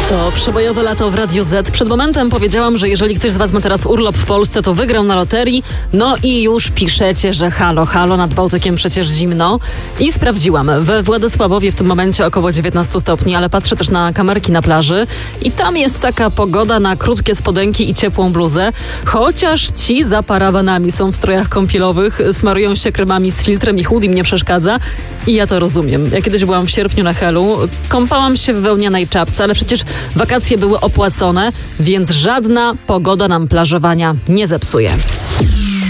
To przebojowe lato w Radiu Z. Przed momentem powiedziałam, że jeżeli ktoś z was ma teraz urlop w Polsce, to wygrał na loterii. No i już piszecie, że halo, nad Bałtykiem przecież zimno. I sprawdziłam. We Władysławowie w tym momencie około 19 stopni, ale patrzę też na kamerki na plaży i tam jest taka pogoda na krótkie spodenki i ciepłą bluzę. Chociaż ci za parawanami są w strojach kąpielowych, smarują się kremami z filtrem i chłód im nie przeszkadza. I ja to rozumiem. Ja kiedyś byłam w sierpniu na Helu, kąpałam się w wełnianej czapce, ale przecież wakacje były opłacone, więc żadna pogoda nam plażowania nie zepsuje.